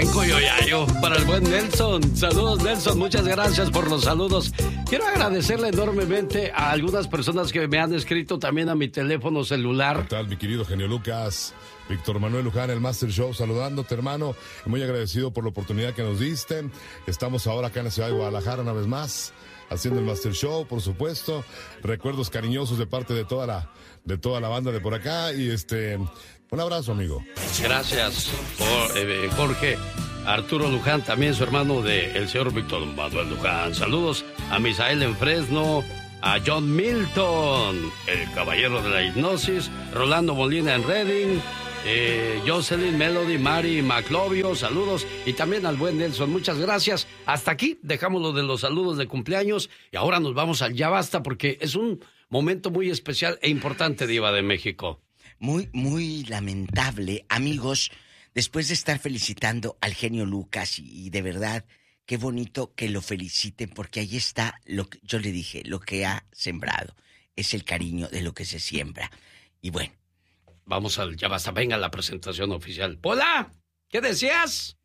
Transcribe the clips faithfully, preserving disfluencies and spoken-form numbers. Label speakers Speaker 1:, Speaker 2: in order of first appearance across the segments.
Speaker 1: en Coyoyayo, para el buen Nelson. Saludos, Nelson, muchas gracias por los saludos. Quiero agradecerle enormemente a algunas personas que me han escrito también a mi teléfono celular.
Speaker 2: ¿Qué tal, mi querido genio Lucas? Víctor Manuel Luján, el Master Show, saludándote, hermano. Muy agradecido por la oportunidad que nos diste. Estamos ahora acá en la ciudad de Guadalajara una vez más, haciendo el Master Show, por supuesto. Recuerdos cariñosos de parte de toda la, de toda la banda de por acá. Y este, un abrazo, amigo.
Speaker 1: Gracias, por, eh, Jorge. Arturo Luján, también su hermano de el señor Víctor Manuel Luján. Saludos a Misael en Fresno, a John Milton, el caballero de la hipnosis, Rolando Molina en Reading, eh, Jocelyn, Melody, Mari, Maclovio, saludos, y también al buen Nelson, muchas gracias. Hasta aquí dejamos lo de los saludos de cumpleaños y ahora nos vamos al Ya Basta porque es un momento muy especial e importante, Diva de México.
Speaker 3: Muy, muy lamentable, amigos, después de estar felicitando al genio Lucas y, y de verdad, qué bonito que lo feliciten porque ahí está lo que yo le dije, lo que ha sembrado, es el cariño de lo que se siembra. Y bueno.
Speaker 1: Vamos al Ya Basta, venga la presentación oficial. ¡Hola! ¿Qué decías?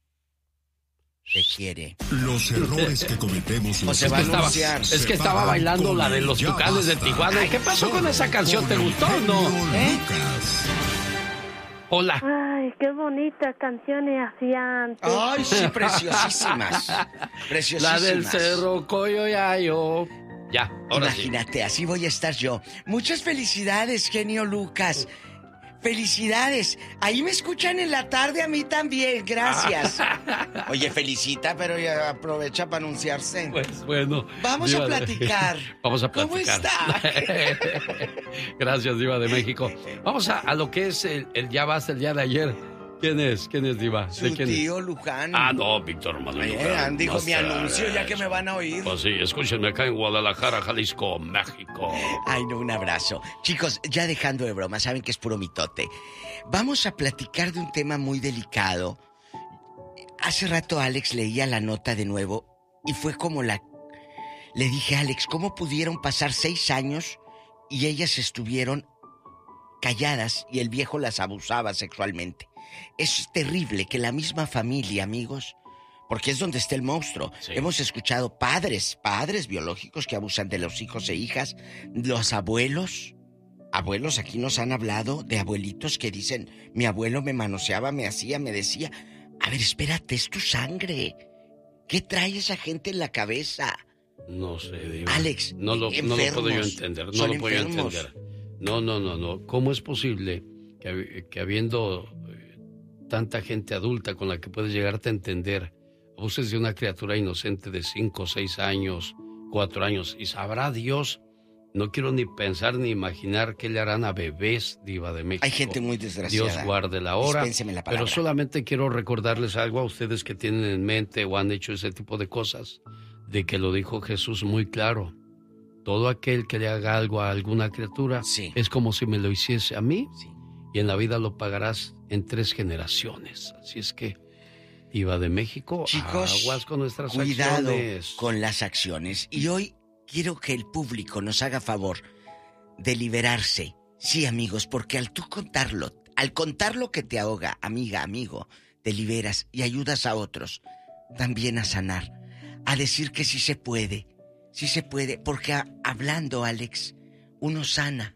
Speaker 3: Te quiere.
Speaker 4: Los errores que cometemos los
Speaker 3: se va a
Speaker 1: estaba,
Speaker 3: anunciar.
Speaker 1: Es que estaba bailando la de los Tucanes de Tijuana. ¿Y qué pasó con esa canción? ¿Te gustó o no? ¿Eh? Hola.
Speaker 5: Ay, qué bonitas canciones hacía antes.
Speaker 3: Ay, sí, preciosísimas. Preciosísimas.
Speaker 1: La del Cerro Coyoyayo. Ya, ahora
Speaker 3: Imagínate,
Speaker 1: sí.
Speaker 3: así voy a estar yo. Muchas felicidades, genio Lucas. Felicidades. Ahí me escuchan en la tarde a mí también, gracias. Oye, felicita, pero ya aprovecha para anunciarse.
Speaker 1: Pues bueno.
Speaker 3: Vamos
Speaker 1: Diva
Speaker 3: a platicar.
Speaker 1: De... Vamos a platicar.
Speaker 3: ¿Cómo está?
Speaker 1: Gracias, Diva de México. Vamos a, a lo que es el, el Ya Basta el día de ayer. ¿Quién es? ¿Quién es, Diva?
Speaker 3: Su
Speaker 1: ¿De quién
Speaker 3: tío
Speaker 1: es?
Speaker 3: Luján.
Speaker 1: Ah, no, Víctor Manuel Luján.
Speaker 3: Dijo
Speaker 1: Más
Speaker 3: mi
Speaker 1: tarde.
Speaker 3: anuncio, ya que me van a oír.
Speaker 1: Pues sí, escúchenme acá en Guadalajara, Jalisco, México.
Speaker 3: Ay, no, un abrazo. Chicos, ya dejando de broma, saben que es puro mitote. Vamos a platicar de un tema muy delicado. Hace rato Alex leía la nota de nuevo y fue como la... Le dije, Alex, ¿cómo pudieron pasar seis años y ellas estuvieron calladas y el viejo las abusaba sexualmente? Es terrible que la misma familia, amigos, porque es donde está el monstruo. Sí. Hemos escuchado padres, padres biológicos que abusan de los hijos e hijas, los abuelos. Abuelos, aquí nos han hablado de abuelitos que dicen, mi abuelo me manoseaba, me hacía, me decía. A ver, espérate, es tu sangre. ¿Qué trae esa gente en la cabeza?
Speaker 1: No sé, Diva.
Speaker 3: Alex,
Speaker 1: no lo, no lo puedo yo entender, no lo puedo yo entender. No, no, no, no. ¿Cómo es posible que, que habiendo tanta gente adulta con la que puedes llegarte a entender, abuses de una criatura inocente de cinco, seis años, cuatro años, y sabrá Dios, no quiero ni pensar ni imaginar qué le harán a bebés, Diva de México.
Speaker 3: Hay gente muy desgraciada.
Speaker 1: Dios guarde la hora.
Speaker 3: Dispénseme la palabra.
Speaker 1: Pero solamente quiero recordarles algo a ustedes que tienen en mente o han hecho ese tipo de cosas, de que lo dijo Jesús muy claro. Todo aquel que le haga algo a alguna criatura, sí, es como si me lo hiciese a mí, sí, y en la vida lo pagarás en tres generaciones. Así es que, Diva de México,
Speaker 3: chicos,
Speaker 1: aguas con nuestras
Speaker 3: cuidado
Speaker 1: acciones.
Speaker 3: Con las acciones. Y hoy quiero que el público nos haga favor de liberarse. Sí, amigos, porque al tú contarlo, al contar lo que te ahoga, amiga, amigo, te liberas y ayudas a otros también a sanar, a decir que sí se puede. Sí se puede, porque a, hablando, Alex, uno sana.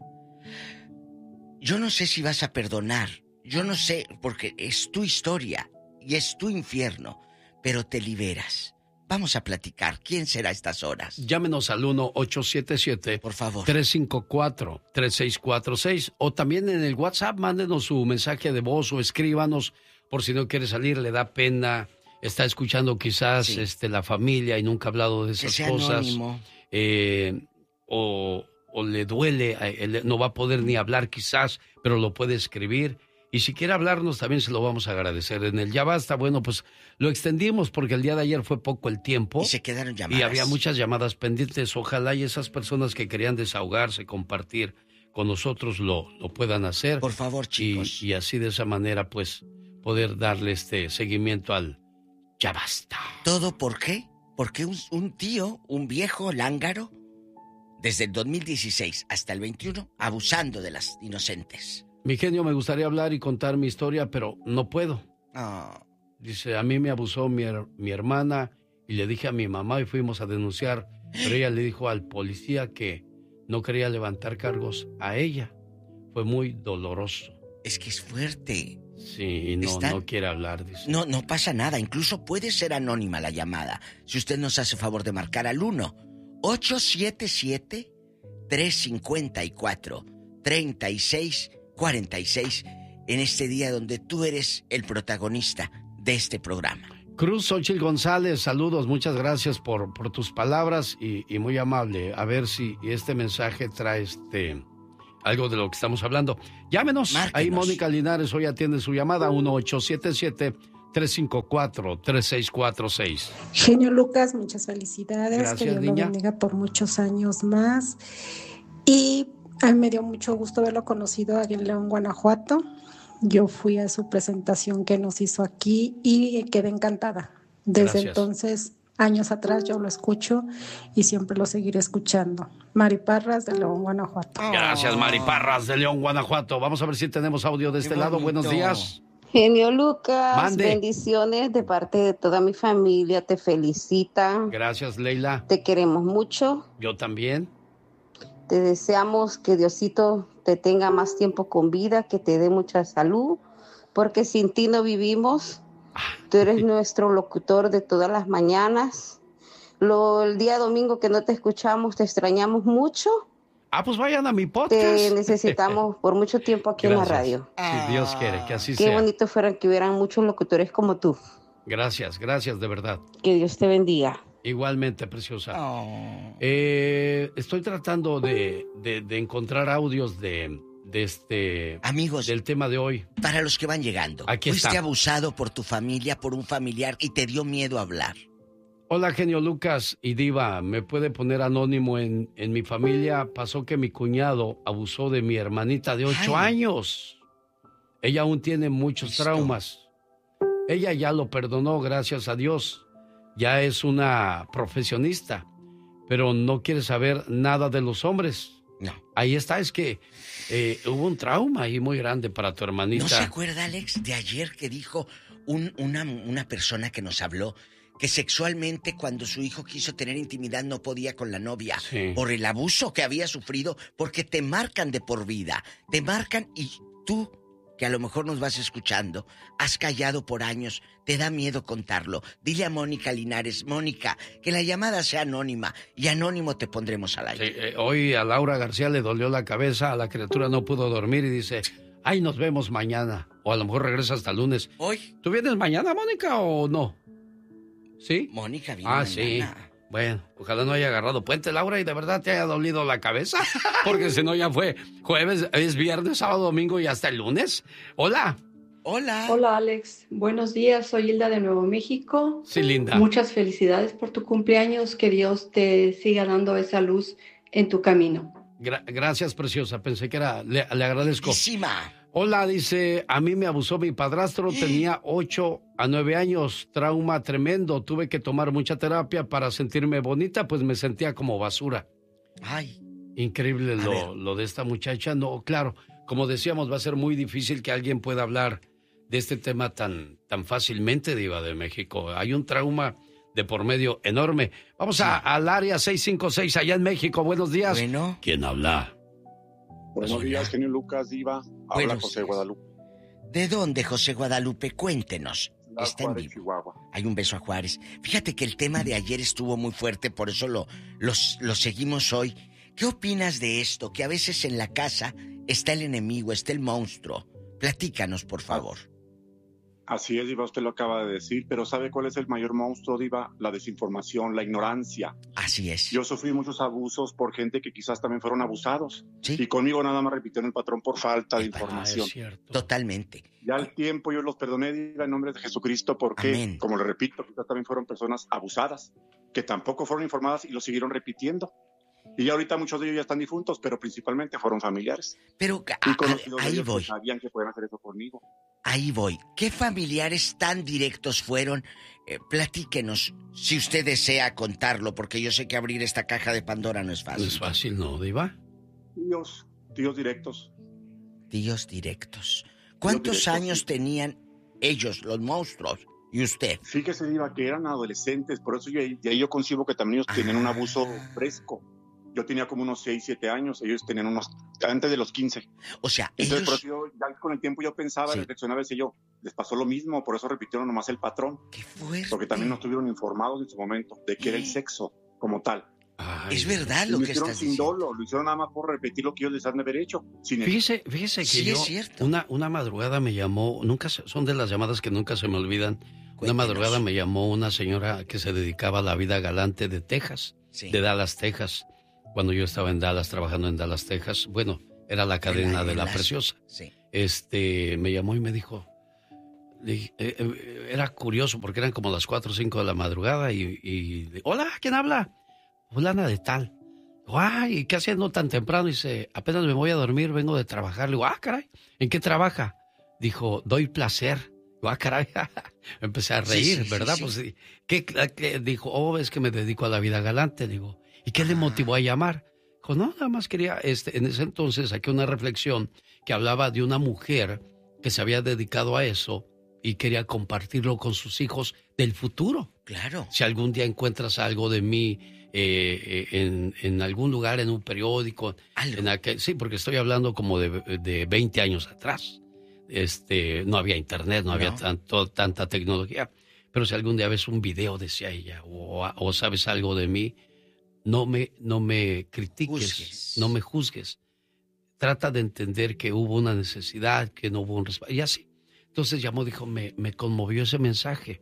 Speaker 3: Yo no sé si vas a perdonar, yo no sé, porque es tu historia y es tu infierno, pero te liberas. Vamos a platicar. ¿Quién será a estas horas?
Speaker 1: Llámenos al uno ocho siete siete,
Speaker 3: por favor,
Speaker 1: tres cinco cuatro, tres seis cuatro seis, o también en el WhatsApp, mándenos su mensaje de voz o escríbanos, por si no quiere salir, le da pena. Está escuchando quizás sí. este, la familia y nunca ha hablado de esas cosas. Eh, o, o le duele, él no va a poder ni hablar quizás, pero lo puede escribir. Y si quiere hablarnos también se lo vamos a agradecer. En el Ya Basta, bueno, pues lo extendimos porque el día de ayer fue poco el tiempo.
Speaker 3: Y se quedaron llamadas.
Speaker 1: Y había muchas llamadas pendientes. Ojalá y esas personas que querían desahogarse, compartir con nosotros lo, lo puedan hacer.
Speaker 3: Por favor, chicos.
Speaker 1: Y, y así de esa manera, pues, poder darle este seguimiento al Ya Basta.
Speaker 3: ¿Todo por qué? Porque un, un tío, un viejo lángaro, desde el dos mil dieciséis hasta el veintiuno, abusando de las inocentes.
Speaker 1: Mi genio, me gustaría hablar y contar mi historia, pero no puedo.
Speaker 3: Oh.
Speaker 1: Dice, a mí me abusó mi, her- mi hermana y le dije a mi mamá y fuimos a denunciar, pero ella le dijo al policía que no quería levantar cargos a ella. Fue muy doloroso.
Speaker 3: Es que es fuerte.
Speaker 1: Sí, y no,
Speaker 3: Está-
Speaker 1: no quiere hablar, dice.
Speaker 3: No, no pasa nada. Incluso puede ser anónima la llamada. Si usted nos hace favor de marcar al uno ocho siete siete, tres cinco cuatro, tres seis cuatro seis en este día donde tú eres el protagonista de este programa.
Speaker 1: Cruz Xochitl González, saludos, muchas gracias por, por tus palabras y, y muy amable. A ver si este mensaje trae este algo de lo que estamos hablando. Llámenos.
Speaker 3: Márquenos.
Speaker 1: Ahí Mónica Linares hoy atiende su llamada uno ocho siete siete, tres cinco cuatro, tres seis cuatro seis.
Speaker 6: Genio Lucas, muchas felicidades.
Speaker 1: Gracias,
Speaker 6: que Dios
Speaker 1: niña.
Speaker 6: lo bendiga por muchos años más. Y a mí me dio mucho gusto haberlo conocido aquí en León, Guanajuato. Yo fui a su presentación que nos hizo aquí y quedé encantada. Desde
Speaker 1: Gracias.
Speaker 6: entonces, años atrás, yo lo escucho y siempre lo seguiré escuchando. Mari Parras de León, Guanajuato.
Speaker 1: Gracias, Mari Parras de León, Guanajuato. Vamos a ver si tenemos audio de
Speaker 3: Qué
Speaker 1: este lado.
Speaker 3: bonito.
Speaker 1: Buenos días.
Speaker 7: Genio Lucas,
Speaker 1: Mande.
Speaker 7: bendiciones de parte de toda mi familia, te felicita,
Speaker 1: Gracias, Leila.
Speaker 7: te queremos mucho,
Speaker 1: Yo también.
Speaker 7: te deseamos que Diosito te tenga más tiempo con vida, que te dé mucha salud, porque sin ti no vivimos, tú eres nuestro locutor de todas las mañanas, Lo, el día domingo que no te escuchamos te extrañamos mucho,
Speaker 1: Ah, pues vayan a mi
Speaker 7: te
Speaker 1: podcast.
Speaker 7: necesitamos por mucho tiempo aquí en la
Speaker 1: Gracias.
Speaker 7: radio.
Speaker 1: Si Dios quiere, que así
Speaker 7: Qué
Speaker 1: sea.
Speaker 7: bonito fuera que hubieran muchos locutores como tú,
Speaker 1: Gracias, gracias, de verdad.
Speaker 7: que Dios te bendiga.
Speaker 1: Igualmente, preciosa.
Speaker 3: Oh.
Speaker 1: Eh, estoy tratando de, de- de encontrar audios de, de este
Speaker 3: Amigos,
Speaker 1: del tema de hoy.
Speaker 3: para los que van llegando,
Speaker 1: Aquí
Speaker 3: fuiste
Speaker 1: está.
Speaker 3: abusado por tu familia, por un familiar y te dio miedo hablar.
Speaker 1: Hola, genio Lucas y Diva. ¿Me puede poner anónimo en, en mi familia? Pasó que mi cuñado abusó de mi hermanita de ocho
Speaker 3: Ay.
Speaker 1: años. Ella aún tiene muchos
Speaker 3: Cristo.
Speaker 1: traumas. Ella ya lo perdonó, gracias a Dios. Ya es una profesionista, pero no quiere saber nada de los hombres.
Speaker 3: No.
Speaker 1: Ahí está, es que eh, hubo un trauma ahí muy grande para tu hermanita.
Speaker 3: ¿No se acuerda, Alex, de ayer que dijo un- una, una persona que nos habló que sexualmente cuando su hijo quiso tener intimidad no podía con la novia
Speaker 1: Sí.
Speaker 3: por el abuso que había sufrido, porque te marcan de por vida, te marcan y tú, que a lo mejor nos vas escuchando, has callado por años, te da miedo contarlo. Dile a Mónica Linares, Mónica, que la llamada sea anónima y anónimo te pondremos al aire.
Speaker 1: Sí, eh, hoy a Laura García le dolió la cabeza, a la criatura no pudo dormir y dice, ay, nos vemos mañana. O a lo mejor regresa hasta el lunes.
Speaker 3: Hoy,
Speaker 1: ¿Tú vienes mañana, Mónica, o no? ¿Sí?
Speaker 3: Mónica viene
Speaker 1: Ah,
Speaker 3: mañana.
Speaker 1: sí. Bueno, ojalá no haya agarrado puente, Laura, y de verdad te haya dolido la cabeza. Porque si no ya fue jueves, es viernes, sábado, domingo y hasta el lunes. Hola.
Speaker 3: Hola.
Speaker 8: Hola Alex, buenos días, soy Hilda de Nuevo México.
Speaker 1: Sí, linda.
Speaker 8: Muchas felicidades por tu cumpleaños, que Dios te siga dando esa luz en tu camino.
Speaker 1: Gra- gracias, preciosa. Pensé que era... Le, le agradezco.
Speaker 3: Bellísima.
Speaker 1: Hola, dice, a mí me abusó mi padrastro, tenía ocho a nueve años, trauma tremendo, tuve que tomar mucha terapia para sentirme bonita, pues me sentía como basura.
Speaker 3: Ay,
Speaker 1: Increíble
Speaker 3: A ver.
Speaker 1: lo, lo de esta muchacha. No, claro, como decíamos, va a ser muy difícil que alguien pueda hablar de este tema tan, tan fácilmente, Diva de México. Hay un trauma de por medio enorme. Vamos a, al área seiscientos cincuenta y seis allá en México. Buenos días.
Speaker 3: bueno.
Speaker 1: ¿Quién habla?
Speaker 9: Buenos
Speaker 3: Hola.
Speaker 9: días, genio Lucas, Diva. Habla
Speaker 3: Buenos
Speaker 9: José
Speaker 3: días.
Speaker 9: Guadalupe.
Speaker 3: ¿De dónde, José Guadalupe? Cuéntenos.
Speaker 9: La
Speaker 3: Está en
Speaker 9: Juárez,
Speaker 3: vivo.
Speaker 9: Chihuahua.
Speaker 3: Hay un beso a Juárez. Fíjate que el tema de ayer estuvo muy fuerte, por eso lo, los- lo seguimos hoy. ¿Qué opinas de esto? Que a veces en la casa está el enemigo, está el monstruo. Platícanos, por favor.
Speaker 9: Así es, Diva, usted lo acaba de decir, pero ¿sabe cuál es el mayor monstruo, Diva? La desinformación, la ignorancia.
Speaker 3: Así es.
Speaker 9: Yo sufrí muchos abusos por gente que quizás también fueron abusados.
Speaker 3: Sí,
Speaker 9: Y conmigo nada más repitieron el patrón por falta de
Speaker 3: El patrón.
Speaker 1: Ah,
Speaker 9: información.
Speaker 1: es cierto.
Speaker 3: totalmente.
Speaker 9: Ya al tiempo yo los perdoné, Diva, en nombre de Jesucristo, porque,
Speaker 3: Amén.
Speaker 9: como le repito, quizás también fueron personas abusadas, que tampoco fueron informadas y lo siguieron repitiendo. Y ya ahorita muchos de ellos ya están difuntos, pero principalmente fueron familiares.
Speaker 3: Pero a-
Speaker 9: Y
Speaker 3: a-
Speaker 9: conocidos de
Speaker 3: ahí
Speaker 9: ellos que
Speaker 3: voy,
Speaker 9: sabían que pueden hacer eso conmigo.
Speaker 3: ahí voy. ¿Qué familiares tan directos fueron? Eh, platíquenos, si usted desea contarlo, porque yo sé que abrir esta caja de Pandora no es
Speaker 1: No
Speaker 3: fácil.
Speaker 1: es fácil, ¿no, Diva?
Speaker 9: Tíos, tíos directos.
Speaker 3: Tíos directos. ¿Cuántos
Speaker 9: directos,
Speaker 3: años
Speaker 9: sí.
Speaker 3: tenían ellos, los monstruos, ¿Y usted?
Speaker 9: Fíjese, Diva, que eran adolescentes, por eso yo, de ahí yo concibo que también ellos tenían un abuso fresco. Yo tenía como unos seis, siete años, ellos tenían unos, antes de los quince.
Speaker 3: O sea,
Speaker 9: Entonces,
Speaker 3: ellos...
Speaker 9: por eso yo, ya con el tiempo yo pensaba,
Speaker 3: Sí.
Speaker 9: reflexionaba, decía yo, les pasó lo mismo, por eso repitieron nomás el patrón.
Speaker 3: ¡Qué fuerte!
Speaker 9: Porque también no estuvieron informados en su momento de qué era el sexo como tal.
Speaker 1: Ay,
Speaker 3: Es verdad
Speaker 9: Y
Speaker 3: lo
Speaker 9: lo
Speaker 3: que
Speaker 9: hicieron
Speaker 3: estás
Speaker 9: sin
Speaker 3: diciendo.
Speaker 9: dolo, lo hicieron nada más por repetir lo que ellos les han de haber hecho. Sin
Speaker 1: Fíjese, fíjese que
Speaker 3: Sí,
Speaker 1: yo,
Speaker 3: es cierto.
Speaker 1: una, una madrugada me llamó, nunca se- son de las llamadas que nunca se me olvidan. Una
Speaker 3: Cuéntenos.
Speaker 1: madrugada me llamó una señora que se dedicaba a la vida galante de Texas,
Speaker 3: Sí.
Speaker 1: de Dallas, Texas. Cuando yo estaba en Dallas, trabajando en Dallas, Texas, bueno, era la cadena
Speaker 3: En la-
Speaker 1: de
Speaker 3: en
Speaker 1: La
Speaker 3: las-
Speaker 1: Preciosa.
Speaker 3: Sí.
Speaker 1: Este, me llamó y me dijo, le dije, eh, eh, era curioso porque eran como las cuatro o cinco de la madrugada y, y le- hola, ¿quién habla? Fulana de tal. Ay, ¿y qué haciendo tan temprano? Dice, apenas me voy a dormir, vengo de trabajar. Le digo, ah, caray, ¿en qué trabaja? Dijo, doy placer. Digo, ah, caray, empecé a
Speaker 3: Sí,
Speaker 1: reír,
Speaker 3: sí, sí,
Speaker 1: ¿verdad?
Speaker 3: sí.
Speaker 1: Pues, sí. ¿qué, qué? Dijo, oh, es que me dedico a la vida galante. Digo, ¿y qué le
Speaker 3: Ah.
Speaker 1: motivó a llamar? Dijo, no, nada más quería, este, en ese entonces saqué una reflexión que hablaba de una mujer que se había dedicado a eso y quería compartirlo con sus hijos del futuro.
Speaker 3: Claro.
Speaker 1: Si algún día encuentras algo de mí eh, eh, en, en algún lugar, en un periódico,
Speaker 3: Algo.
Speaker 1: en aquel, sí, porque estoy hablando como de, de veinte años atrás. Este, no había internet, no, había
Speaker 3: No.
Speaker 1: tanto, tanta tecnología. Pero si algún día ves un video, decía ella, o, o sabes algo de mí, no me, no me critiques,
Speaker 3: Juzgues.
Speaker 1: no me juzgues. Trata de entender que hubo una necesidad, que no hubo un respaldo. Y así. Entonces llamó, dijo, me, me conmovió ese mensaje.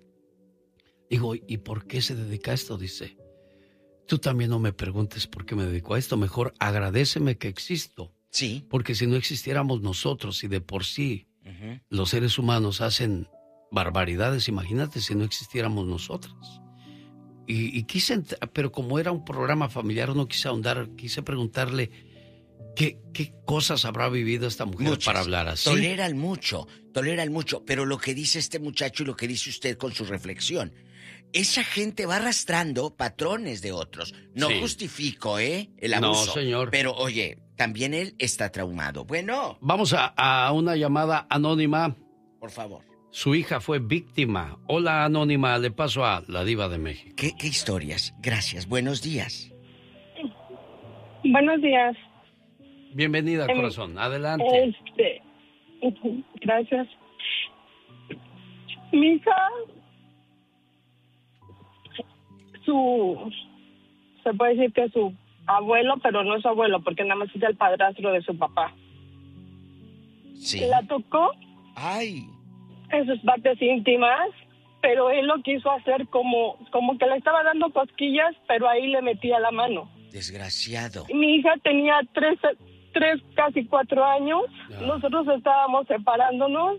Speaker 1: Digo, ¿y por qué se dedica a esto? Dice, tú también no me preguntes por qué me dedico a esto. Mejor agradéceme que existo.
Speaker 3: Sí.
Speaker 1: Porque si no existiéramos nosotros y de por sí
Speaker 3: Ujú.
Speaker 1: los seres humanos hacen barbaridades, imagínate si no existiéramos nosotros. Y, y quise, ent- pero como era un programa familiar, no quise ahondar, quise preguntarle qué, qué cosas habrá vivido esta mujer
Speaker 3: Muchas.
Speaker 1: para hablar así.
Speaker 3: Toleran mucho, toleran mucho, pero lo que dice este muchacho y lo que dice usted con su reflexión, esa gente va arrastrando patrones de otros. No
Speaker 1: Sí.
Speaker 3: justifico, ¿eh? El
Speaker 1: No,
Speaker 3: abuso.
Speaker 1: señor.
Speaker 3: Pero, oye, también él está traumado. Bueno,
Speaker 1: Vamos a, a una llamada anónima.
Speaker 3: por favor.
Speaker 1: Su hija fue víctima. Hola, anónima, le paso a la diva de México.
Speaker 3: ¿Qué, qué historias? Gracias. Buenos días.
Speaker 10: Buenos días.
Speaker 1: Bienvenida,
Speaker 10: Em,
Speaker 1: corazón. Adelante.
Speaker 10: Este, gracias. Mi hija, su, se puede decir que su abuelo, pero no es su abuelo, porque nada más es el padrastro de su papá.
Speaker 3: Sí.
Speaker 10: La tocó
Speaker 3: Ay.
Speaker 10: en sus partes íntimas, pero él lo quiso hacer como, como que le estaba dando cosquillas, pero ahí le metía la mano.
Speaker 3: Desgraciado.
Speaker 10: Mi hija tenía tres, tres casi cuatro años.
Speaker 1: Ah.
Speaker 10: Nosotros estábamos separándonos.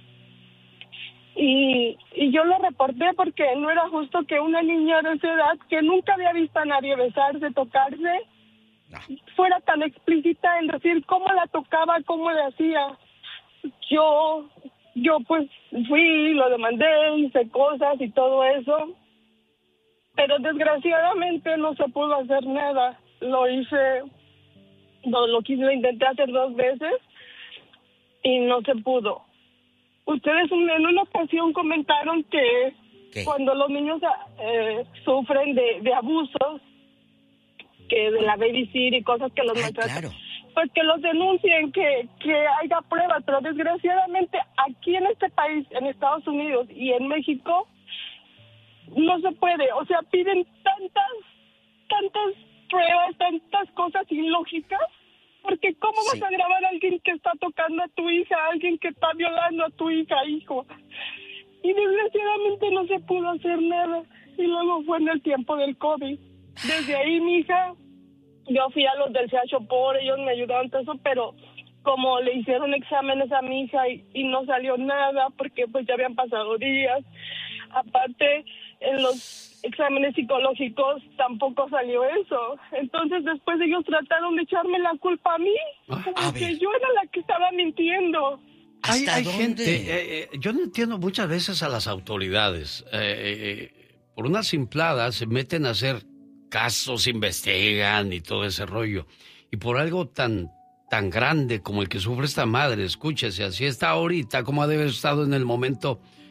Speaker 10: Y, y yo lo reporté porque no era justo que una niña de esa edad, que nunca había visto a nadie besarse, tocarse,
Speaker 3: No.
Speaker 10: fuera tan explícita en decir cómo la tocaba, cómo le hacía. Yo, yo pues fui, lo demandé, hice cosas y todo eso. Pero desgraciadamente no se pudo hacer nada. Lo hice, lo, lo quise, lo intenté hacer dos veces y no se pudo. Ustedes en una ocasión comentaron que
Speaker 3: ¿Qué?
Speaker 10: cuando los niños eh, sufren de, de abusos, que de la babysit y cosas que los
Speaker 3: Ay,
Speaker 10: maltratan,
Speaker 3: claro.
Speaker 10: pues que los denuncien, que, que haya pruebas. Pero desgraciadamente aquí en este país, en Estados Unidos y en México, no se puede. O sea, piden tantas, tantas pruebas, tantas cosas ilógicas. Porque ¿cómo
Speaker 3: Sí.
Speaker 10: vas a grabar a alguien que está tocando a tu hija, a alguien que está violando a tu hija, hijo? Y desgraciadamente no se pudo hacer nada. Y luego fue en el tiempo del COVID. Desde ahí mi hija, yo fui a los del C H por ellos me ayudaron todo eso, pero como le hicieron exámenes a mi hija y, y no salió nada porque pues ya habían pasado días. Aparte, en los exámenes psicológicos tampoco salió eso. Entonces después ellos trataron de echarme la culpa a mí,
Speaker 1: Ah,
Speaker 10: como
Speaker 3: a
Speaker 10: que
Speaker 3: ver.
Speaker 10: yo era la que estaba mintiendo.
Speaker 1: Hay,
Speaker 3: ¿Hasta
Speaker 1: hay
Speaker 3: dónde?
Speaker 1: gente, eh, eh, yo no entiendo muchas veces a las autoridades. Eh, eh, por una simplada se meten a hacer casos, investigan y todo ese rollo. Y por algo tan, tan grande como el que sufre esta madre, escúchese, así está ahorita, como ha de haber estado en el momento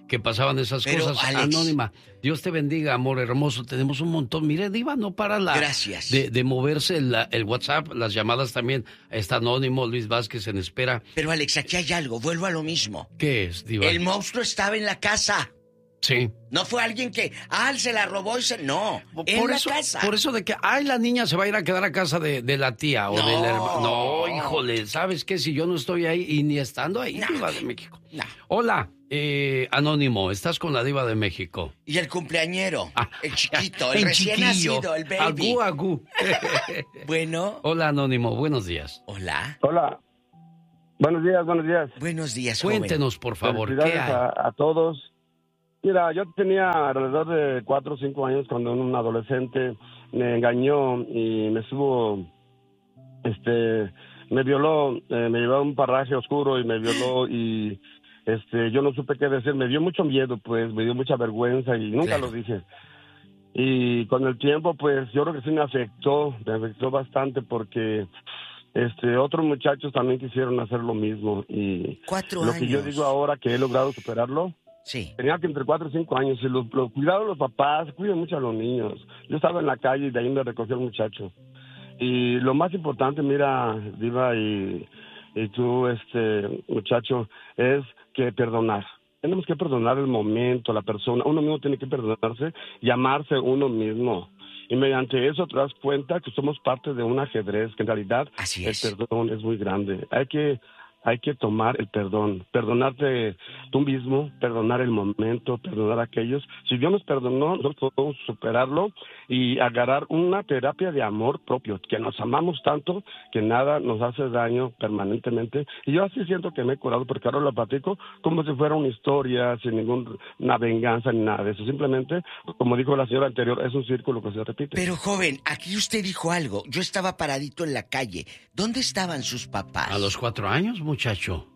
Speaker 1: que pasaban esas
Speaker 3: Pero,
Speaker 1: cosas.
Speaker 3: Alex,
Speaker 1: Anónima, Dios te bendiga, amor hermoso. Tenemos un montón. Mire, Diva, no para la
Speaker 3: Gracias.
Speaker 1: De, de moverse el, el WhatsApp, las llamadas también. Está Anónimo, Luis Vázquez en espera.
Speaker 3: Pero, Alex, aquí hay algo. Vuelvo a lo mismo.
Speaker 1: ¿Qué es, Diva?
Speaker 3: El monstruo estaba en la casa.
Speaker 1: Sí.
Speaker 3: No fue alguien que, ah, se la robó y se... No, en
Speaker 1: por
Speaker 3: la
Speaker 1: eso,
Speaker 3: casa.
Speaker 1: Por eso de que, ay, la niña se va a ir a quedar a casa de, de la tía o
Speaker 3: No.
Speaker 1: del hermano. No, híjole, ¿sabes qué? Si yo no estoy ahí y ni estando ahí,
Speaker 3: No.
Speaker 1: Diva de México.
Speaker 3: No.
Speaker 1: Hola, eh, Anónimo, estás con la Diva de México.
Speaker 3: Y el cumpleañero,
Speaker 1: Ah,
Speaker 3: el chiquito, el,
Speaker 1: el
Speaker 3: recién
Speaker 1: chiquillo.
Speaker 3: nacido, el baby.
Speaker 1: Agú, agú.
Speaker 3: Bueno.
Speaker 1: Hola, Anónimo, buenos días.
Speaker 3: Hola.
Speaker 11: Hola. Buenos días, buenos días.
Speaker 3: Buenos días, joven.
Speaker 1: Cuéntenos, por favor, ¿qué
Speaker 11: Felicidades
Speaker 1: hay?
Speaker 11: a, a todos. Mira, yo tenía alrededor de cuatro o cinco años cuando un adolescente me engañó y me estuvo, este, me violó, eh, me llevó a un paraje oscuro y me violó y, este, yo no supe qué decir. Me dio mucho miedo, pues, me dio mucha vergüenza y nunca
Speaker 3: Claro.
Speaker 11: lo dije. Y con el tiempo, pues, yo creo que sí me afectó, me afectó bastante porque... Este, otros muchachos también quisieron hacer lo mismo y
Speaker 3: Cuatro
Speaker 11: lo
Speaker 3: años.
Speaker 11: que yo digo ahora que he logrado superarlo,
Speaker 3: sí.
Speaker 11: tenía que entre cuatro y cinco años y lo, lo cuidaron los papás, cuidan mucho a los niños. Yo estaba en la calle y de ahí me recogió el muchacho. Y lo más importante, mira, Diva y, y tú, este muchacho, es que perdonar. Tenemos que perdonar el momento, la persona. Uno mismo tiene que perdonarse y amarse uno mismo. Y mediante eso te das cuenta que somos parte de un ajedrez, que en realidad
Speaker 3: Así
Speaker 11: el
Speaker 3: es.
Speaker 11: perdón es muy grande. Hay que, hay que tomar el perdón, perdonarte tú mismo, perdonar el momento, perdonar a aquellos. Si Dios nos perdonó, nosotros podemos superarlo y agarrar una terapia de amor propio, que nos amamos tanto que nada nos hace daño permanentemente. Y yo así siento que me he curado, porque ahora lo platico como si fuera una historia, sin ninguna venganza ni nada de eso. Simplemente, como dijo la señora anterior, es un círculo que se repite.
Speaker 3: Pero, joven, aquí usted dijo algo. Yo estaba paradito en la calle. ¿Dónde estaban sus papás?
Speaker 1: A los cuatro años, muchacho.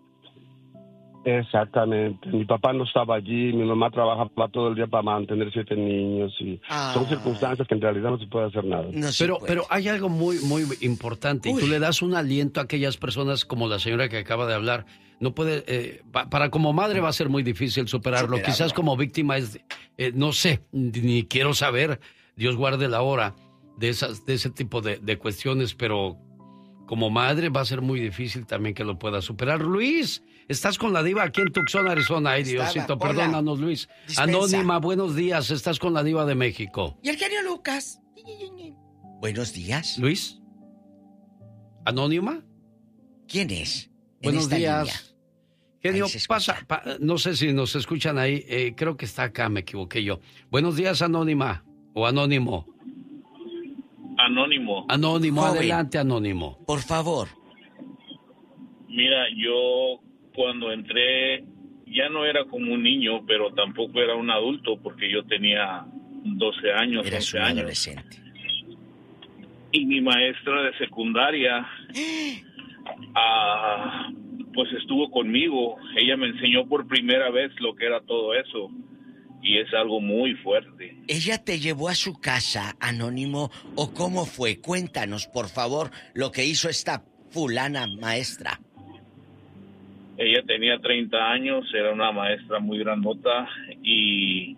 Speaker 11: Exactamente. Mi papá no estaba allí, mi mamá trabajaba todo el día para mantener siete niños y
Speaker 3: Ah.
Speaker 11: son circunstancias que en realidad no se puede hacer nada.
Speaker 3: No se
Speaker 1: Pero,
Speaker 3: puede.
Speaker 1: pero hay algo muy, muy importante. Y
Speaker 3: Uy.
Speaker 1: tú le das un aliento a aquellas personas como la señora que acaba de hablar. No puede, eh, pa- para como madre va a ser muy difícil superarlo.
Speaker 3: Superarlo.
Speaker 1: Quizás como víctima es, eh, no sé, ni quiero saber. Dios guarde la hora de esas, de ese tipo de, de cuestiones, pero como madre va a ser muy difícil también que lo pueda superar. Luis, estás con la Diva aquí en Tucson, Arizona. Ay,
Speaker 3: Estaba.
Speaker 1: Diosito,
Speaker 3: Hola.
Speaker 1: perdónanos, Luis.
Speaker 3: Dispensa.
Speaker 1: Anónima, buenos días. Estás con la Diva de México.
Speaker 3: ¿Y el genio Lucas? Buenos días.
Speaker 1: Luis. ¿Anónima?
Speaker 3: ¿Quién es? En
Speaker 1: Buenos
Speaker 3: esta
Speaker 1: días.
Speaker 3: línea.
Speaker 1: Genio,
Speaker 3: Ahí se escucha.
Speaker 1: pasa, pa- no sé si nos escuchan ahí, eh, creo que está acá, me equivoqué yo. Buenos días, Anónima, o Anónimo.
Speaker 12: Anónimo.
Speaker 1: Anónimo,
Speaker 3: Joven.
Speaker 1: adelante, Anónimo.
Speaker 3: Por favor.
Speaker 12: Mira, yo cuando entré ya no era como un niño, pero tampoco era un adulto porque yo tenía doce años,
Speaker 3: Eras
Speaker 12: once
Speaker 3: un
Speaker 12: años.
Speaker 3: adolescente.
Speaker 12: Y mi maestra de secundaria ah, pues estuvo conmigo. Ella me enseñó por primera vez lo que era todo eso. Y es algo muy fuerte.
Speaker 3: ¿Ella te llevó a su casa, Anónimo, o cómo fue? Cuéntanos, por favor, lo que hizo esta fulana maestra.
Speaker 12: Ella tenía treinta años, era una maestra muy grandota y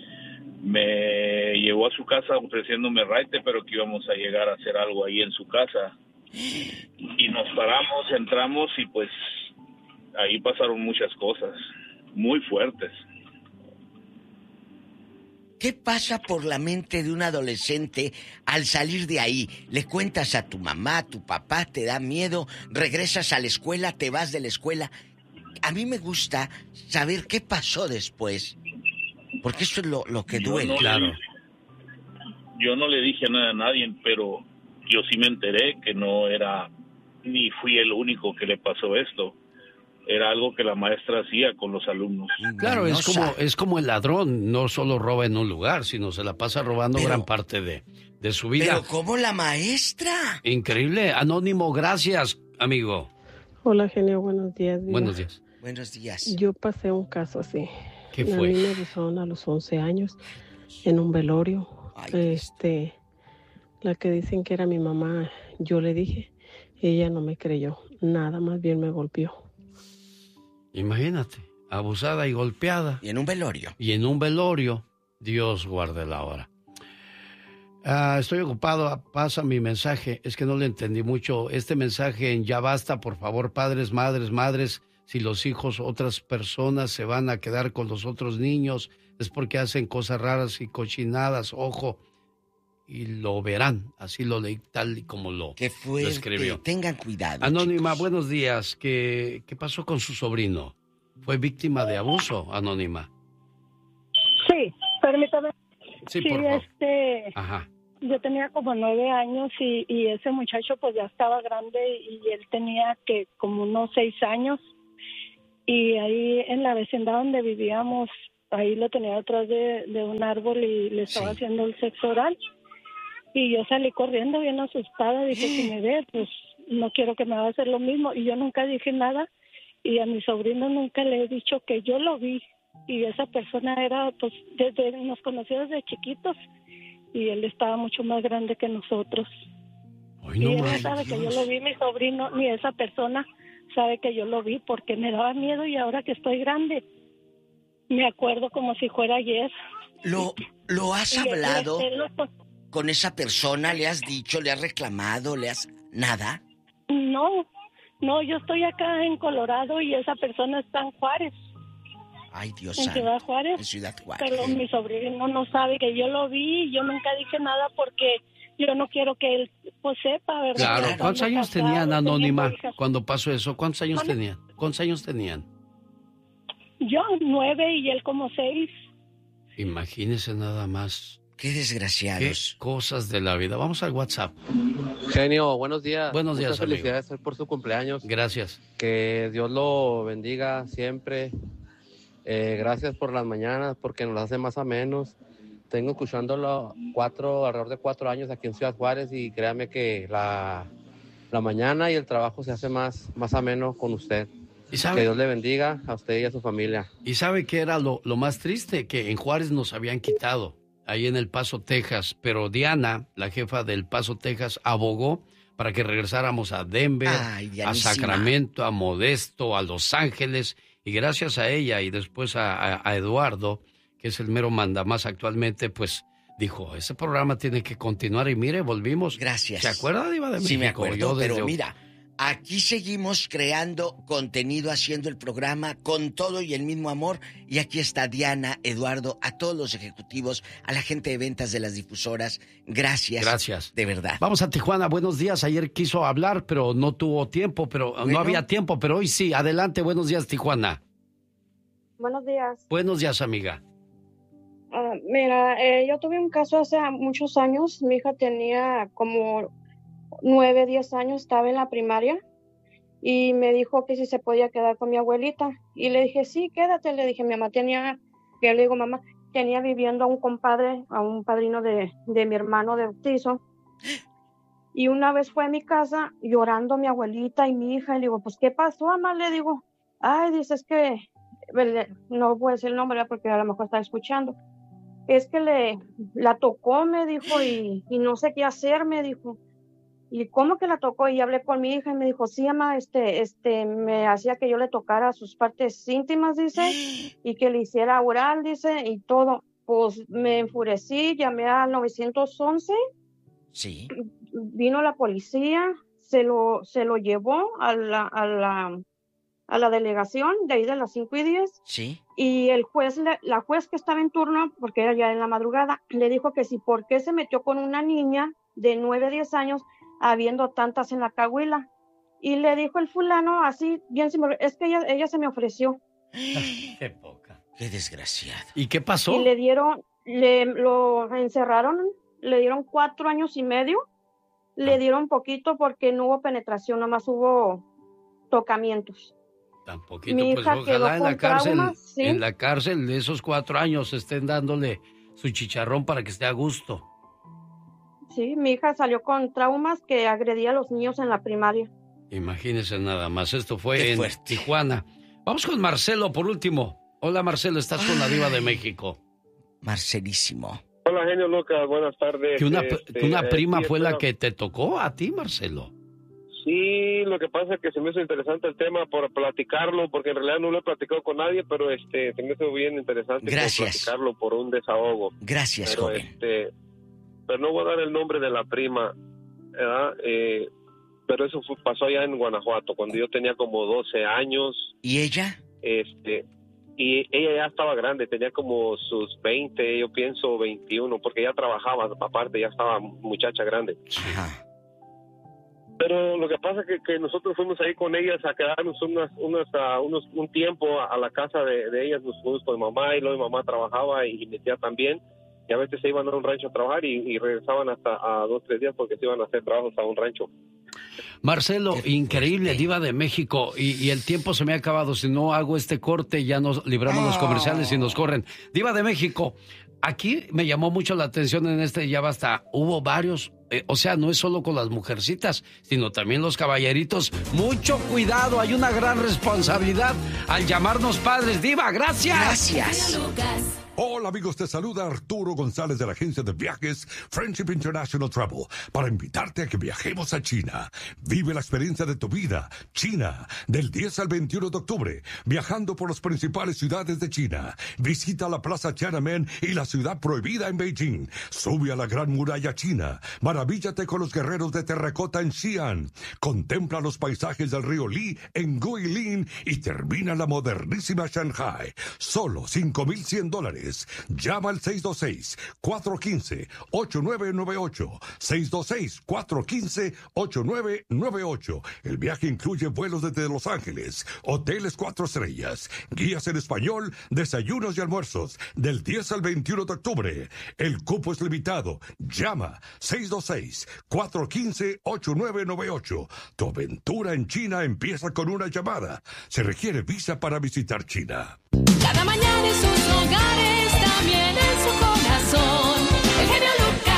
Speaker 12: me llevó a su casa ofreciéndome raite, pero que íbamos a llegar a hacer algo ahí en su casa. Y nos paramos, entramos y pues ahí pasaron muchas cosas muy fuertes.
Speaker 3: ¿Qué pasa por la mente de un adolescente al salir de ahí? ¿Le cuentas a tu mamá, a tu papá, te da miedo? ¿Regresas a la escuela, te vas de la escuela? A mí me gusta saber qué pasó después. Porque eso es lo, lo que
Speaker 12: Yo
Speaker 3: duele.
Speaker 12: no le
Speaker 1: Claro.
Speaker 12: dije- yo no le dije nada a nadie, pero yo sí me enteré que no era, ni fui el único que le pasó esto. Era algo que la maestra hacía con los alumnos.
Speaker 1: Claro, es
Speaker 3: Mañosa.
Speaker 1: como, es como el ladrón, no solo roba en un lugar, sino se la pasa robando
Speaker 3: Pero-
Speaker 1: gran parte de, de su vida.
Speaker 3: Pero ¿cómo la maestra?
Speaker 1: Increíble. Anónimo, gracias, amigo.
Speaker 13: Hola, genio, buenos días. Diva.
Speaker 1: Buenos días.
Speaker 3: Buenos días.
Speaker 13: Yo pasé un caso así.
Speaker 1: ¿Qué
Speaker 13: A
Speaker 1: fue?
Speaker 13: mí me abusaron a los once años en un velorio.
Speaker 3: Ay,
Speaker 13: este, la que dicen que era mi mamá, yo le dije, ella no me creyó, nada, más bien me golpeó.
Speaker 1: Imagínate. abusada y golpeada.
Speaker 3: Y en un velorio.
Speaker 1: Y en un velorio. Dios guarde la hora. Ah, estoy ocupado, pasa mi mensaje. Es que no le entendí mucho. Este mensaje en Ya Basta, por favor, padres, madres, madres, si los hijos, otras personas se van a quedar con los otros niños, es porque hacen cosas raras y cochinadas, ojo, y lo verán. Así lo leí tal y como lo,
Speaker 3: Qué fuerte.
Speaker 1: lo escribió.
Speaker 3: Tengan cuidado.
Speaker 1: Anónima,
Speaker 3: chicos.
Speaker 1: buenos días. ¿Qué, ¿Qué pasó con su sobrino? ¿Fue víctima de abuso, Anónima?
Speaker 5: Sí, permítame.
Speaker 1: Sí, por favor.
Speaker 5: este,
Speaker 1: Ajá.
Speaker 5: yo tenía como nueve años y, y ese muchacho pues ya estaba grande y él tenía que como unos seis años y ahí en la vecindad donde vivíamos, ahí lo tenía detrás de, de un árbol y le estaba
Speaker 3: Sí.
Speaker 5: haciendo el sexo oral y yo salí corriendo bien asustada, dije si me ve pues no quiero que me va a hacer lo mismo y yo nunca dije nada y a mi sobrino nunca le he dicho que yo lo vi. Y esa persona era, pues, desde nos conoció desde chiquitos y él estaba mucho más grande que nosotros.
Speaker 1: Ay,
Speaker 5: y
Speaker 1: no
Speaker 5: él no
Speaker 1: más.
Speaker 5: sabe que yo lo vi, mi sobrino, ni esa persona sabe que yo lo vi porque me daba miedo y ahora que estoy grande, me acuerdo como si fuera ayer.
Speaker 3: ¿Lo, lo has
Speaker 5: Y él-
Speaker 3: hablado
Speaker 5: él lo-
Speaker 3: con esa persona? ¿Le has dicho, le has reclamado, le has... nada?
Speaker 5: No, no, yo estoy acá en Colorado y esa persona está en Juárez.
Speaker 3: Ay, Dios
Speaker 5: En
Speaker 3: santo.
Speaker 5: Ciudad Juárez.
Speaker 3: En Ciudad Juárez.
Speaker 5: Pero mi sobrino no sabe que yo lo vi y yo nunca dije nada porque yo no quiero que él pues sepa, ¿verdad?
Speaker 1: Claro.
Speaker 5: Estando
Speaker 1: ¿Cuántos años
Speaker 5: casado,
Speaker 1: tenían, Anónima,
Speaker 5: teniendo hijas.
Speaker 1: cuando pasó eso? ¿Cuántos años
Speaker 5: ¿Mande?
Speaker 1: tenían? ¿Cuántos años tenían?
Speaker 5: Yo nueve y él como seis.
Speaker 1: Imagínese nada más.
Speaker 3: Qué
Speaker 1: Qué
Speaker 3: desgraciados.
Speaker 1: cosas de la vida. Vamos al WhatsApp.
Speaker 14: Genio, buenos días.
Speaker 1: Buenos días,
Speaker 14: Muchas
Speaker 1: amigo.
Speaker 14: felicidades hoy por su cumpleaños.
Speaker 1: Gracias.
Speaker 14: Que Dios lo bendiga siempre. Eh, gracias por las mañanas, porque nos las hace más o menos. Tengo escuchándolo cuatro, alrededor de cuatro años aquí en Ciudad Juárez y créame que la, la mañana y el trabajo se hace más, más ameno con usted.
Speaker 1: ¿Y sabe?
Speaker 14: Que Dios le bendiga a usted y a su familia.
Speaker 1: ¿Y sabe qué era lo, lo más triste? Que en Juárez nos habían quitado, ahí en El Paso, Texas, pero Diana, la jefa del Paso, Texas, abogó para que regresáramos a Denver,
Speaker 3: Ay,
Speaker 1: a
Speaker 3: Dianísima.
Speaker 1: Sacramento, a Modesto, a Los Ángeles, y gracias a ella y después a, a- a Eduardo, que es el mero mandamás actualmente, pues dijo, ese programa tiene que continuar y mire, volvimos.
Speaker 3: Gracias.
Speaker 1: ¿Se acuerda, Diva de México?
Speaker 3: Sí, me acuerdo,
Speaker 1: Yo desde-
Speaker 3: pero mira, aquí seguimos creando contenido, haciendo el programa con todo y el mismo amor. Y aquí está Diana, Eduardo, a todos los ejecutivos, a la gente de ventas de las difusoras. Gracias.
Speaker 1: Gracias.
Speaker 3: De verdad.
Speaker 1: Vamos a Tijuana, buenos días. Ayer quiso hablar, pero no tuvo tiempo, pero
Speaker 3: Bueno.
Speaker 1: no había tiempo, pero hoy sí. Adelante, buenos días, Tijuana.
Speaker 15: Buenos días.
Speaker 1: Buenos días, amiga.
Speaker 15: Ah, mira, eh, yo tuve un caso hace muchos años. Mi hija tenía como nueve, diez años, estaba en la primaria y me dijo que si se podía quedar con mi abuelita. Y le dije, sí, quédate. Le dije, mi mamá tenía, que le digo, mamá, tenía viviendo a un compadre, a un padrino de, de mi hermano de bautizo. Y una vez fue a mi casa llorando mi abuelita y mi hija. Y le digo, pues, ¿qué pasó, mamá? Le digo, ay, dice, es que, no voy a decir el nombre ¿verdad? Porque a lo mejor está escuchando. Es que le, la tocó, me dijo, y, y no sé qué hacer, me dijo. ¿Y cómo que la tocó? Y hablé con mi hija y me dijo, sí, mamá, este, este, me hacía que yo le tocara sus partes íntimas, dice, y que le hiciera oral, dice, y todo. Pues me enfurecí, llamé al nueve once.
Speaker 3: Sí.
Speaker 15: Vino la policía, se lo, se lo llevó a la, a la, a la delegación de ahí de las cinco y diez.
Speaker 3: Sí.
Speaker 15: Y el juez, le- la juez que estaba en turno, porque era ya en la madrugada, le dijo que si por qué se metió con una niña de nueve, diez años, habiendo tantas en la cahuila. Y le dijo el fulano así, bien simple, es que ella, ella se me ofreció.
Speaker 1: Qué poca.
Speaker 3: Qué desgraciado.
Speaker 1: ¿Y qué pasó?
Speaker 15: Y le dieron, le lo encerraron, le dieron cuatro años y medio, le dieron poquito porque no hubo penetración, nomás hubo tocamientos.
Speaker 1: Tan poquito,
Speaker 15: Mi
Speaker 1: pues
Speaker 15: hija quedó
Speaker 1: ojalá en la
Speaker 15: con
Speaker 1: cárcel,
Speaker 15: traumas, sí.
Speaker 1: en la cárcel de esos cuatro años estén dándole su chicharrón para que esté a gusto.
Speaker 15: Sí, mi hija salió con traumas que agredía a los niños en la primaria.
Speaker 1: Imagínense nada más, esto fue
Speaker 3: Qué
Speaker 1: en
Speaker 3: fuerte.
Speaker 1: Tijuana. Vamos con Marcelo por último. Hola Marcelo, estás con la Diva de México.
Speaker 3: Marcelísimo.
Speaker 16: Hola, genio Lucas, buenas tardes.
Speaker 1: Que una,
Speaker 16: Este,
Speaker 1: que una
Speaker 16: eh,
Speaker 1: prima
Speaker 16: sí,
Speaker 1: fue la
Speaker 16: espero-
Speaker 1: que te tocó a ti, Marcelo.
Speaker 11: Sí, lo que pasa es que se me hizo interesante el tema por platicarlo, porque en realidad no lo he platicado con nadie, pero este se me hizo bien interesante por platicarlo por un desahogo.
Speaker 3: Gracias,
Speaker 11: pero,
Speaker 3: joven.
Speaker 11: Este, pero no voy a dar el nombre de la prima, ¿verdad? Eh, pero eso fue, pasó allá en Guanajuato, cuando yo tenía como doce años.
Speaker 3: ¿Y ella?
Speaker 11: Este, y ella ya estaba grande, tenía como sus veinte, yo pienso veintiuno, porque ya trabajaba, aparte ya estaba muchacha grande.
Speaker 3: Ajá.
Speaker 11: Pero lo que pasa es que, que nosotros fuimos ahí con ellas a quedarnos unas, unas, uh, unos, un tiempo a, a la casa de, de ellas, nos fuimos con mi mamá, y luego mi mamá trabajaba y mi tía también, y a veces se iban a un rancho a trabajar y, y regresaban hasta a dos, tres días porque se iban a hacer trabajos a un rancho.
Speaker 1: Marcelo, increíble, Diva de México, y, y el tiempo se me ha acabado. Si no hago este corte, ya nos libramos oh. los comerciales y nos corren. Diva de México, aquí me llamó mucho la atención en este Ya Basta. Hubo varios, eh, o sea, no es solo con las mujercitas, sino también los caballeritos. Mucho cuidado, hay una gran responsabilidad al llamarnos padres. Diva, gracias.
Speaker 3: Gracias.
Speaker 16: Hola amigos, te saluda Arturo González de la agencia de viajes Friendship International Travel para invitarte a que viajemos a China. Vive la experiencia de tu vida. China, del diez al veintiuno de octubre, viajando por las principales ciudades de China. Visita la Plaza Tiananmen y la ciudad prohibida en Beijing. Sube a la Gran Muralla China. Maravíllate con los guerreros de terracota en Xi'an. Contempla los paisajes del río Li en Guilin y termina la modernísima Shanghai. Solo cinco mil cien dólares. Llama al seis dos seis, cuatro uno cinco, ocho nueve nueve ocho. seis dos seis, cuatro uno cinco, ocho nueve nueve ocho. El viaje incluye vuelos desde Los Ángeles, hoteles cuatro estrellas, guías en español, desayunos y almuerzos, del diez al veintiuno de octubre. El cupo es limitado. Llama seis dos seis, cuatro uno cinco, ocho nueve nueve ocho. Tu aventura en China empieza con una llamada. Se requiere visa para visitar China.
Speaker 17: Cada mañana en sus hogares, también en su corazón, el genio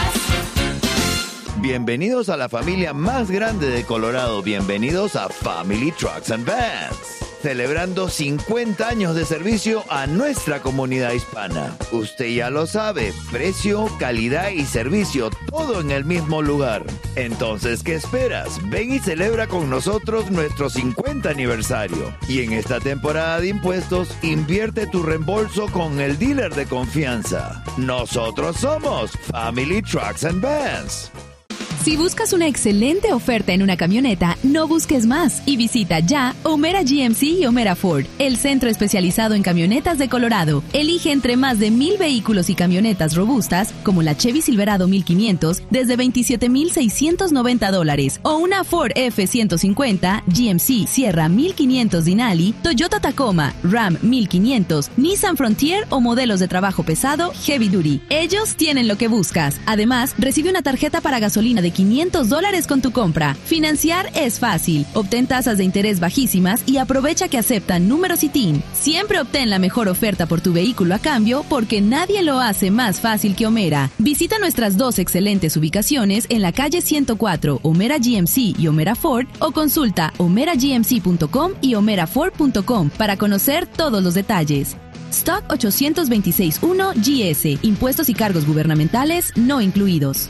Speaker 17: Lucas.
Speaker 18: Bienvenidos a la familia más grande de Colorado. Bienvenidos a Family Trucks and Vans. Celebrando cincuenta años de servicio a nuestra comunidad hispana. Usted ya lo sabe, precio, calidad y servicio, todo en el mismo lugar. Entonces, ¿qué esperas? Ven y celebra con nosotros nuestro cincuenta aniversario. Y en esta temporada de impuestos, invierte tu reembolso con el dealer de confianza. Nosotros somos Family Trucks and Vans.
Speaker 19: Si buscas una excelente oferta en una camioneta, no busques más y visita ya O'Meara G M C y O'Meara Ford, el centro especializado en camionetas de Colorado. Elige entre más de mil vehículos y camionetas robustas, como la Chevy Silverado mil quinientos, desde veintisiete mil seiscientos noventa dólares, o una Ford F ciento cincuenta, G M C Sierra mil quinientos Denali, Toyota Tacoma, Ram mil quinientos, Nissan Frontier o modelos de trabajo pesado Heavy Duty. Ellos tienen lo que buscas. Además, recibe una tarjeta para gasolina de quinientos dólares con tu compra. Financiar es fácil. Obtén tasas de interés bajísimas y aprovecha que aceptan números y T I N. Siempre obtén la mejor oferta por tu vehículo a cambio porque nadie lo hace más fácil que O'Meara. Visita nuestras dos excelentes ubicaciones en la calle ciento cuatro, O'Meara G M C y O'Meara Ford, o consulta o'meara g m c punto com y o'meara ford punto com para conocer todos los detalles. Stock ochocientos veintiséis uno G S. Impuestos y cargos gubernamentales no incluidos.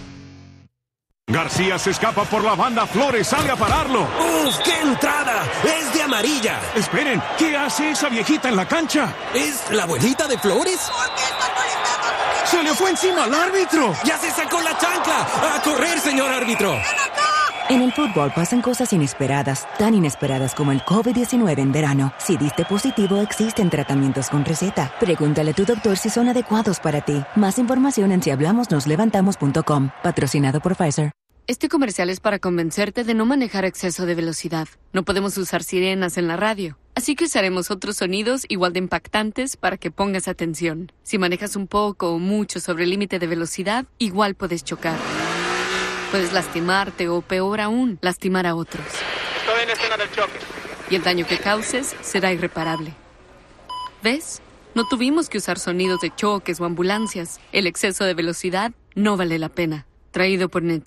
Speaker 20: García se escapa por la banda, Flores sale a pararlo.
Speaker 21: ¡Uf, qué entrada! ¡Es de amarilla!
Speaker 20: Esperen, ¿qué hace esa viejita en la cancha?
Speaker 21: ¿Es la abuelita de Flores?
Speaker 20: ¡Se le fue encima al árbitro!
Speaker 21: ¡Ya se sacó la chancla! ¡A correr, señor árbitro!
Speaker 22: En el fútbol pasan cosas inesperadas, tan inesperadas como el covid diecinueve en verano. Si diste positivo, existen tratamientos con receta. Pregúntale a tu doctor si son adecuados para ti. Más información en si hablamos nos levantamos punto com. Patrocinado por Pfizer.
Speaker 23: Este comercial es para convencerte de no manejar a exceso de velocidad. No podemos usar sirenas en la radio, así que usaremos otros sonidos igual de impactantes para que pongas atención. Si manejas un poco o mucho sobre el límite de velocidad, igual puedes chocar. Puedes lastimarte o, peor aún, lastimar a otros.
Speaker 24: Estoy en escena del choque.
Speaker 23: Y el daño que causes será irreparable. ¿Ves? No tuvimos que usar sonidos de choques o ambulancias. El exceso de velocidad no vale la pena. Traído por N H T S A.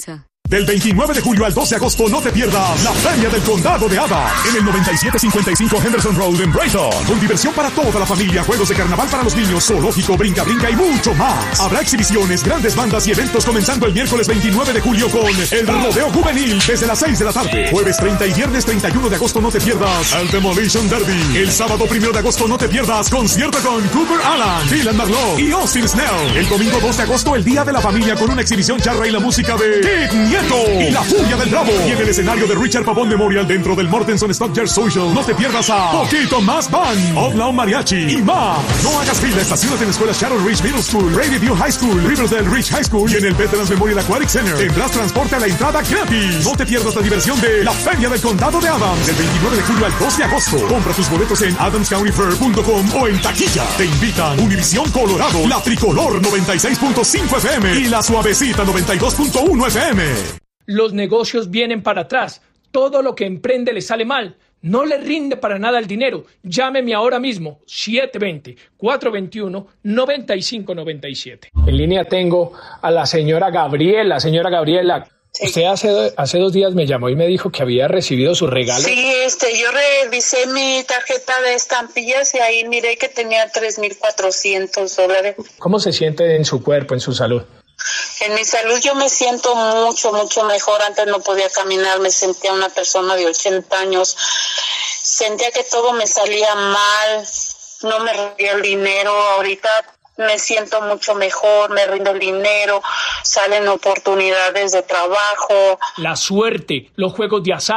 Speaker 2: Del veintinueve de julio al doce de agosto no te pierdas la Feria del Condado de Adams en el noventa y siete cincuenta y cinco Henderson Road en Brighton. Con diversión para toda la familia, juegos de carnaval para los niños, zoológico, brinca brinca y mucho más. Habrá exhibiciones, grandes bandas y eventos comenzando el miércoles veintinueve de julio con el Rodeo Juvenil desde las seis de la tarde. Jueves treinta y viernes treinta y uno de agosto no te pierdas el Demolition Derby. El sábado primero de agosto no te pierdas concierto con Cooper Alan, Dylan Marlowe y Austin Snell. El domingo dos de agosto el Día de la Familia con una exhibición charra y la música de Kid Nieto y la Furia del Bravo. Y en el escenario de Richard Pavón Memorial dentro del Mortenson Stockyard Social no te pierdas a Poquito Más Band, Outlaw Mariachi y más. No hagas fila, estaciones en la escuela Shadow Ridge Middle School, Prairie View High School, Riverdale Ridge High School y en el Veterans Memorial Aquatic Center. Tendrás transporte a la entrada gratis. No te pierdas la diversión de la Feria del Condado de Adams del veintinueve de julio al dos de agosto. Compra tus boletos en adams county fair punto com o en taquilla. Te invitan Univisión Colorado, la Tricolor noventa y seis punto cinco F M y la Suavecita noventa y dos punto uno F M.
Speaker 4: Los negocios vienen para atrás. Todo lo que emprende le sale mal. No le rinde para nada el dinero. Llámeme ahora mismo, siete dos cero, cuatro dos uno, nueve cinco nueve siete. En línea tengo a la señora Gabriela. Señora Gabriela, sí. Usted hace, hace dos días me llamó y me dijo que había recibido su regalo.
Speaker 6: Sí, este, yo revisé mi tarjeta de estampillas y ahí miré que tenía tres mil cuatrocientos dólares.
Speaker 4: ¿Cómo se siente en su cuerpo, en su salud?
Speaker 6: En mi salud yo me siento mucho, mucho mejor. Antes no podía caminar, me sentía una persona de ochenta años. Sentía que todo me salía mal, no me rendía el dinero. Ahorita me siento mucho mejor, me rindo el dinero, salen oportunidades de trabajo.
Speaker 4: La suerte, los juegos de azar.